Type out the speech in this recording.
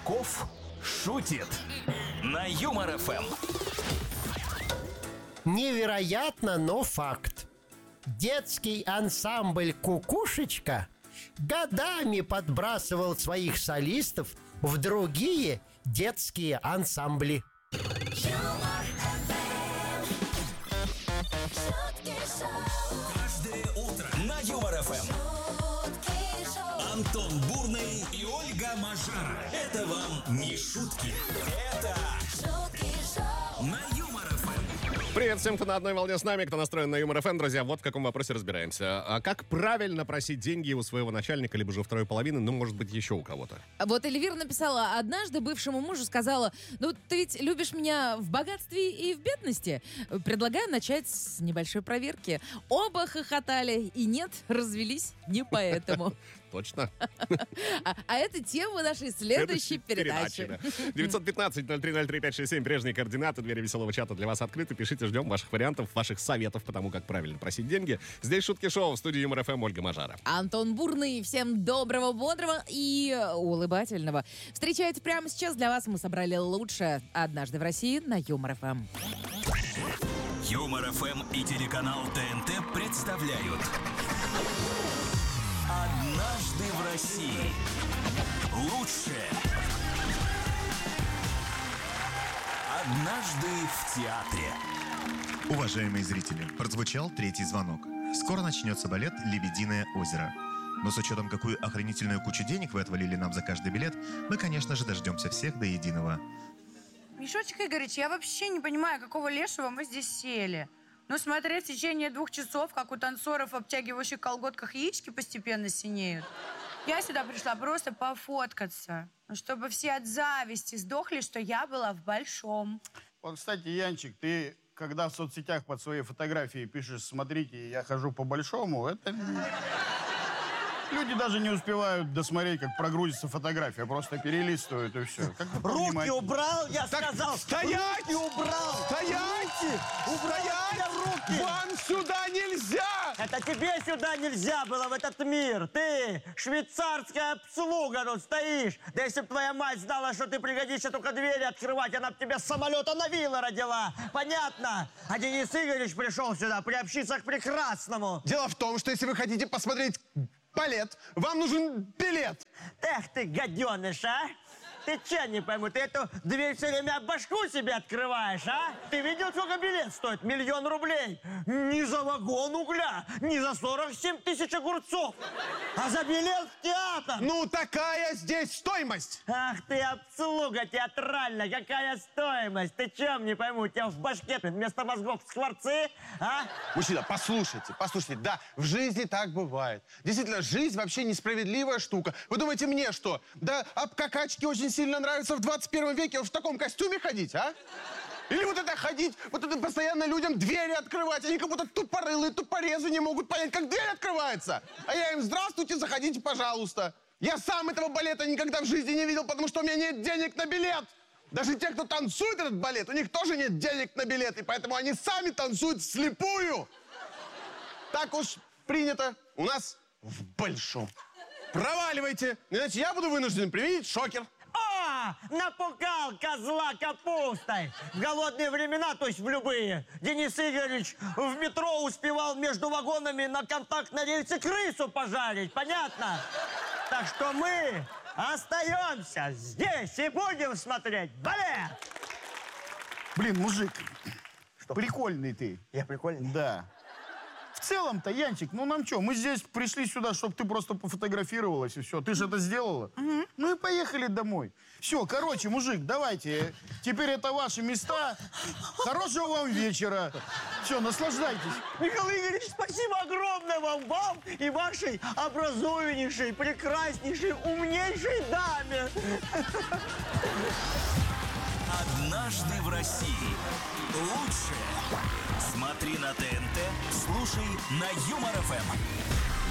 Кошельков шутит на Юмор ФМ. Невероятно, но факт. Детский ансамбль «Кукушечка» годами подбрасывал своих солистов в другие детские ансамбли. Каждое утро на Юмор ФМ. Антон Бурный и Ольга Мажара. Это вам не шутки. Это на Юмор ФМ. Привет всем, кто на одной волне с нами, кто настроен на Юмор ФМ. Друзья, вот в каком вопросе разбираемся. А как правильно просить деньги у своего начальника, либо же у второй половины, ну, может быть, еще у кого-то? Вот Эльвира написала: однажды бывшему мужу сказала: ну, ты ведь любишь меня в богатстве и в бедности. Предлагаю начать с небольшой проверки. Оба хохотали, и нет, развелись не поэтому. Точно? А это тема нашей следующей передачи. 915-0303-567. Прежние координаты. Двери веселого чата для вас открыты. Пишите, ждем ваших вариантов, ваших советов по тому, как правильно просить деньги. Здесь Шутки Шоу, в студии Юмор ФМ, Ольга Мажара. Антон Бурный. Всем доброго, бодрого и улыбательного. Встречайте прямо сейчас. Для вас мы собрали лучшее «Однажды в России» на Юмор ФМ. Юмор ФМ и телеканал ТНТ представляют «Однажды в России». Лучшее. «Однажды в театре». Уважаемые зрители, прозвучал третий звонок. Скоро начнется балет «Лебединое озеро». Но с учетом, какую охренительную кучу денег вы отвалили нам за каждый билет, мы, конечно же, дождемся всех до единого. Мишутик Игоревич, я вообще не понимаю, какого лешего мы здесь сели. Ну, смотреть в течение 2 часов, как у танцоров в обтягивающих колготках яички постепенно синеют. Я сюда пришла просто пофоткаться, чтобы все от зависти сдохли, что я была в большом. Вот, кстати, Янчик, ты когда в соцсетях под своей фотографией пишешь: смотрите, я хожу по большому, это... Люди даже не успевают досмотреть, как прогрузится фотография, просто перелистывают и все. Руки убрал, я сказал! Стоять! Руки убрал! Стоять! Убрал руки! Вам сюда нельзя! Это тебе сюда нельзя было, в этот мир! Ты, швейцарская обслуга, тут стоишь! Да если бы твоя мать знала, что ты пригодишься только двери открывать, она бы тебя с самолета на вилы родила! Понятно? А Денис Игоревич пришел сюда приобщиться к прекрасному! Дело в том, что если вы хотите посмотреть балет, вам нужен билет. Эх ты, гаденыш, а! Ты че, не пойму, ты эту дверь все время башку себе открываешь, а? Ты видел, сколько билет стоит? 1 000 000 рублей. Не за вагон угля, не за 47 тысяч огурцов, а за билет в театр. Ну, такая здесь стоимость. Ах ты, обслуга театральная, какая стоимость? Ты чем, не пойму, у тебя в башке вместо мозгов скворцы, а? Мужчина, послушайте, да, в жизни так бывает. Действительно, жизнь вообще несправедливая штука. Вы думаете, мне что? Да, обкакачки очень сильно нравится в 21 веке в таком костюме ходить, а? Или вот это ходить, вот это постоянно людям двери открывать. Они как будто тупорылые, тупорезы не могут понять, как дверь открывается. А я им: здравствуйте, заходите, пожалуйста. Я сам этого балета никогда в жизни не видел, потому что у меня нет денег на билет. Даже те, кто танцует этот балет, у них тоже нет денег на билет, и поэтому они сами танцуют вслепую. Так уж принято у нас в большом. Проваливайте, иначе я буду вынужден применить шокер. О, напугал козла капустой. В голодные времена, то есть в любые, Денис Игоревич в метро успевал между вагонами на контактной рельсе крысу пожарить, понятно? Так что мы остаемся здесь и будем смотреть балет. Блин, мужик, Что? прикольный ты. Я прикольный? Да. В целом-то, Янчик, ну нам что, мы здесь пришли сюда, чтобы ты просто пофотографировалась, и все. Ты же это сделала. Ну и поехали домой. Все, короче, мужик, давайте. Теперь это ваши места. Хорошего вам вечера. Все, наслаждайтесь. Михаил Игоревич, спасибо огромное вам и вашей образованнейшей, прекраснейшей, умнейшей даме. «Однажды в России». Лучшее. Смотри на ТНТ, слушай на Юмор ФМ.